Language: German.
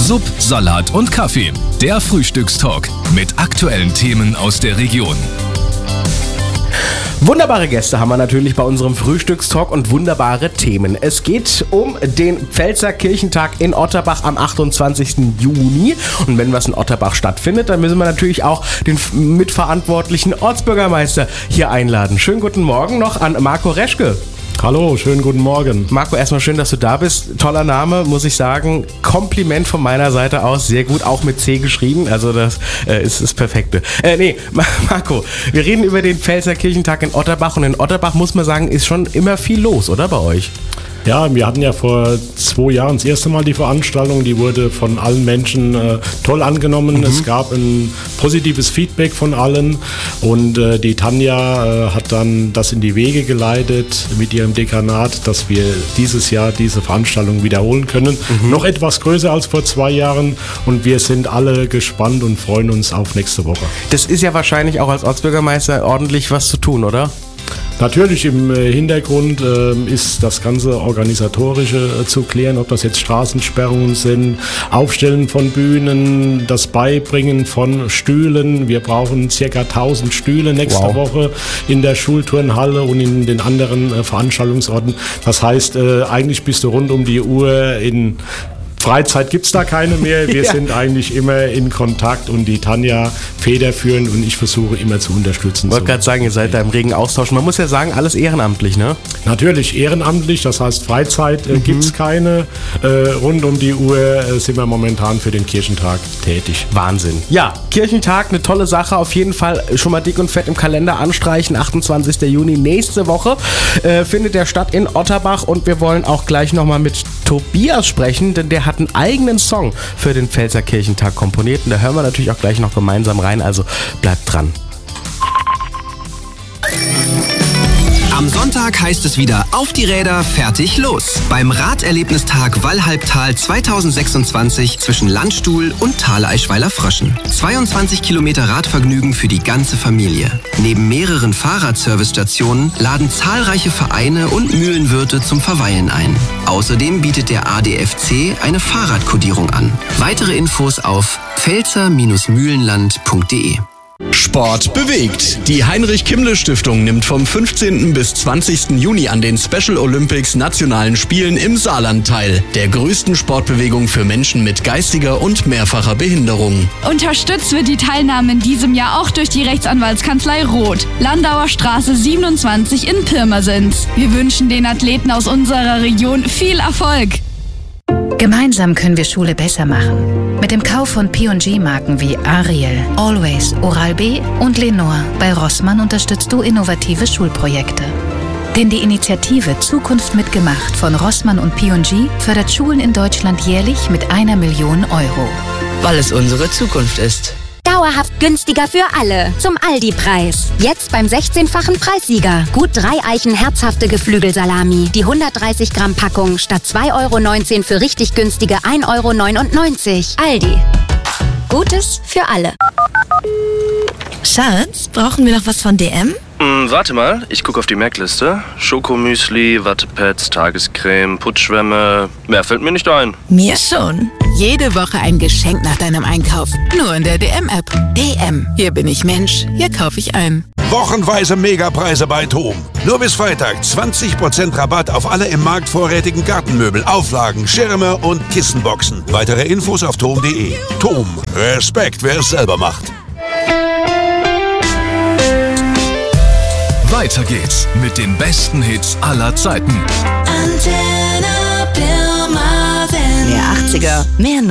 Sub, Salat und Kaffee. Der Frühstückstalk mit aktuellen Themen aus der Region. Wunderbare Gäste haben wir natürlich bei unserem Frühstückstalk und wunderbare Themen. Es geht um den Pfälzer Kirchentag in Otterbach am 28. Juni. Und wenn was in Otterbach stattfindet, dann müssen wir natürlich auch den mitverantwortlichen Ortsbürgermeister hier einladen. Schönen guten Morgen noch an Marco Reschke. Hallo, schönen guten Morgen. Marco, erstmal schön, dass du da bist. Toller Name, muss ich sagen. Kompliment von meiner Seite aus. Sehr gut, auch mit C geschrieben. Also das ist das Perfekte. Marco, wir reden über den Pfälzer Kirchentag in Otterbach. Und in Otterbach, muss man sagen, ist schon immer viel los, oder bei euch? Ja, wir hatten ja vor 2 Jahren das erste Mal die Veranstaltung. Die wurde von allen Menschen toll angenommen. Es gab ein positives Feedback von allen. Und die Tanja hat dann das in die Wege geleitet mit ihrem Dekanat, dass wir dieses Jahr diese Veranstaltung wiederholen können. Noch etwas größer als vor 2 Jahren. Und wir sind alle gespannt und freuen uns auf nächste Woche. Das ist ja wahrscheinlich auch als Ortsbürgermeister ordentlich was zu tun, oder? Natürlich im Hintergrund ist das ganze Organisatorische zu klären, ob das jetzt Straßensperrungen sind, Aufstellen von Bühnen, das Beibringen von Stühlen. Wir brauchen ca. 1000 Stühle nächste Woche in der Schulturnhalle und in den anderen Veranstaltungsorten. Das heißt, eigentlich bist du rund um die Uhr in Freizeit gibt es da keine mehr. Wir sind eigentlich immer in Kontakt und die Tanja federführend und ich versuche immer zu unterstützen. Ich wollte gerade sagen, ihr seid da im regen Austausch. Man muss ja sagen, alles ehrenamtlich, ne? Natürlich ehrenamtlich, das heißt Freizeit gibt es keine. Rund um die Uhr sind wir momentan für den Kirchentag tätig. Wahnsinn. Ja, Kirchentag, eine tolle Sache. Auf jeden Fall schon mal dick und fett im Kalender anstreichen. 28. Juni nächste Woche findet der statt in Otterbach und wir wollen auch gleich nochmal mit Tobias sprechen, denn der hat einen eigenen Song für den Pfälzer Kirchentag komponiert und da hören wir natürlich auch gleich noch gemeinsam rein, also bleibt dran. Am Sonntag heißt es wieder auf die Räder, fertig, los. Beim Raderlebnistag Wallhalbtal 2026 zwischen Landstuhl und Thaleischweiler Fröschen. 22 Kilometer Radvergnügen für die ganze Familie. Neben mehreren Fahrradservicestationen laden zahlreiche Vereine und Mühlenwirte zum Verweilen ein. Außerdem bietet der ADFC eine Fahrradkodierung an. Weitere Infos auf pfälzer-mühlenland.de. Sport bewegt. Die Heinrich-Kimmle-Stiftung nimmt vom 15. bis 20. Juni an den Special Olympics Nationalen Spielen im Saarland teil. Der größten Sportbewegung für Menschen mit geistiger und mehrfacher Behinderung. Unterstützt wird die Teilnahme in diesem Jahr auch durch die Rechtsanwaltskanzlei Roth. Landauer Straße 27 in Pirmasens. Wir wünschen den Athleten aus unserer Region viel Erfolg. Gemeinsam können wir Schule besser machen. Mit dem Kauf von P&G-Marken wie Ariel, Always, Oral-B und Lenore bei Rossmann unterstützt du innovative Schulprojekte. Denn die Initiative Zukunft mitgemacht von Rossmann und P&G fördert Schulen in Deutschland jährlich mit 1 Million Euro. Weil es unsere Zukunft ist. Dauerhaft günstiger für alle. Zum Aldi-Preis. Jetzt beim 16-fachen Preissieger. Gut 3 Eichen herzhafte Geflügelsalami. Die 130 Gramm Packung statt 2,19 € für richtig günstige 1,99 €. Aldi. Gutes für alle. Schatz, brauchen wir noch was von DM? Warte mal, ich gucke auf die Merkliste. Schokomüsli, Wattepads, Tagescreme, Putzschwämme. Mehr fällt mir nicht ein. Mir schon. Jede Woche ein Geschenk nach deinem Einkauf. Nur in der DM-App. DM. Hier bin ich Mensch. Hier kaufe ich ein. Wochenweise Megapreise bei TOM. Nur bis Freitag 20% Rabatt auf alle im Markt vorrätigen Gartenmöbel, Auflagen, Schirme und Kissenboxen. Weitere Infos auf tom.de. TOM. Respekt, wer es selber macht. Weiter geht's mit den besten Hits aller Zeiten. Antenne Pirmasens. Der 80er. Mehr